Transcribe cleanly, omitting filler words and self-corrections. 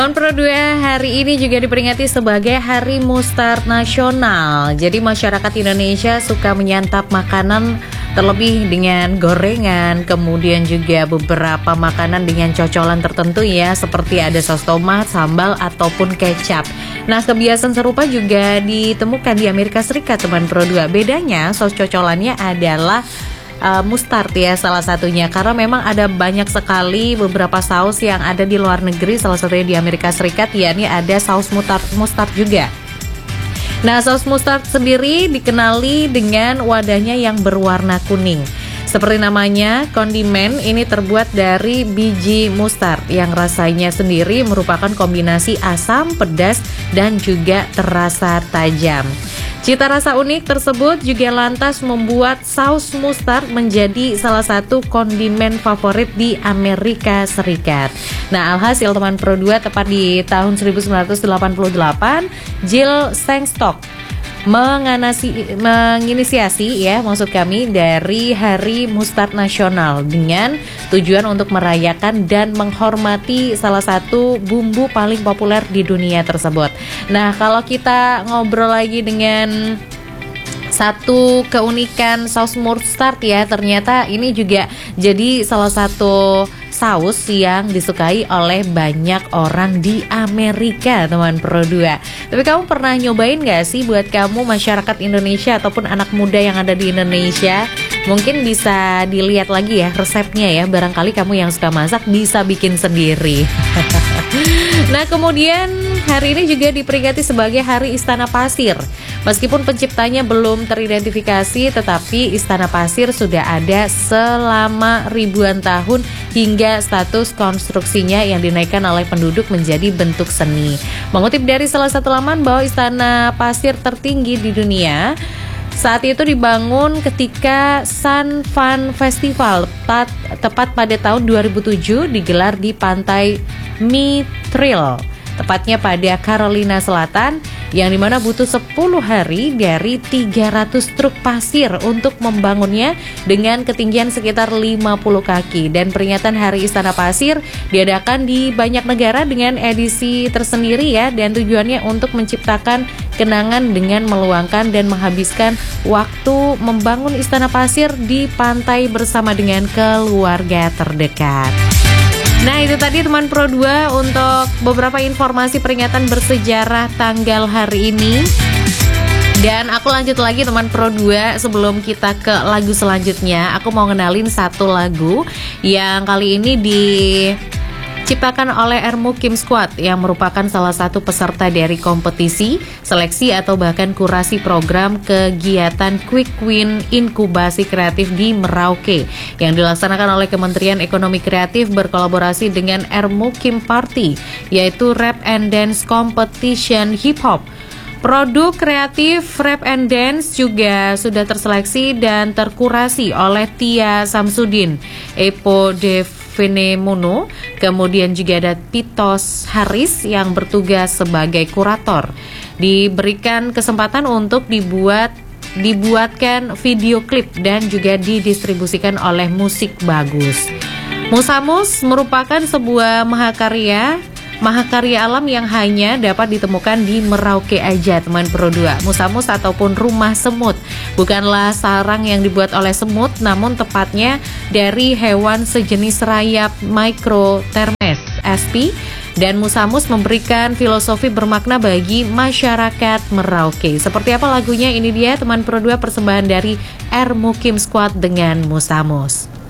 Tahun Pro 2 hari ini juga diperingati sebagai Hari Mustard Nasional. Jadi masyarakat Indonesia suka menyantap makanan terlebih dengan gorengan, kemudian juga beberapa makanan dengan cocolan tertentu ya, seperti ada saus tomat, sambal, ataupun kecap. Nah, kebiasaan serupa juga ditemukan di Amerika Serikat, teman Pro 2. Bedanya, saus cocolannya adalah mustard ya salah satunya, karena memang ada banyak sekali beberapa saus yang ada di luar negeri, salah satunya di Amerika Serikat, yakni ada saus mustard juga. Nah, saus mustard sendiri dikenali dengan wadahnya yang berwarna kuning. Seperti namanya, kondimen ini terbuat dari biji mustard yang rasanya sendiri merupakan kombinasi asam, pedas, dan juga terasa tajam. Cita rasa unik tersebut juga lantas membuat saus mustard menjadi salah satu kondimen favorit di Amerika Serikat. Nah, alhasil teman Pro 2, tepat di tahun 1988, Jill Sangstock menginisiasi dari Hari Mustard Nasional dengan tujuan untuk merayakan dan menghormati salah satu bumbu paling populer di dunia tersebut. Nah, kalau kita ngobrol lagi dengan satu keunikan saus mustard ya, ternyata ini juga jadi salah satu saus yang disukai oleh banyak orang di Amerika, teman Pro 2. Tapi kamu pernah nyobain gak sih, buat kamu masyarakat Indonesia ataupun anak muda yang ada di Indonesia? Mungkin bisa dilihat lagi ya resepnya ya, barangkali kamu yang suka masak bisa bikin sendiri. Nah, kemudian hari ini juga diperingati sebagai Hari Istana Pasir. Meskipun penciptanya belum teridentifikasi, tetapi Istana Pasir sudah ada selama ribuan tahun hingga status konstruksinya yang dinaikkan oleh penduduk menjadi bentuk seni. Mengutip dari salah satu laman bahwa Istana Pasir tertinggi di dunia saat itu dibangun ketika San Fan Festival tepat pada tahun 2007 digelar di pantai Mithril, tepatnya pada Carolina Selatan, yang dimana butuh 10 hari dari 300 truk pasir untuk membangunnya dengan ketinggian sekitar 50 kaki. Dan peringatan Hari Istana Pasir diadakan di banyak negara dengan edisi tersendiri ya, dan tujuannya untuk menciptakan kenangan dengan meluangkan dan menghabiskan waktu membangun Istana Pasir di pantai bersama dengan keluarga terdekat. Nah, itu tadi teman Pro 2 untuk beberapa informasi peringatan bersejarah tanggal hari ini. Dan aku lanjut lagi teman Pro 2, sebelum kita ke lagu selanjutnya, aku mau ngenalin satu lagu yang kali ini diciptakan oleh Ermukim Squad yang merupakan salah satu peserta dari kompetisi, seleksi atau bahkan kurasi program kegiatan Quick Win Inkubasi Kreatif di Merauke yang dilaksanakan oleh Kementerian Ekonomi Kreatif berkolaborasi dengan Ermukim Party, yaitu Rap and Dance Competition Hip Hop. Produk kreatif Rap and Dance juga sudah terseleksi dan terkurasi oleh Tia Samsudin, Epo Devenemono, kemudian juga ada Pitos Haris yang bertugas sebagai kurator. Diberikan kesempatan untuk dibuatkan video klip dan juga didistribusikan oleh Musik Bagus. Musamus merupakan sebuah mahakarya alam yang hanya dapat ditemukan di Merauke aja, teman Pro 2. Musamus ataupun rumah semut bukanlah sarang yang dibuat oleh semut, namun tepatnya dari hewan sejenis rayap Microthermes sp. Dan Musamus memberikan filosofi bermakna bagi masyarakat Merauke. Seperti apa lagunya? Ini dia teman Pro 2, persembahan dari Ermukim Squad dengan Musamus.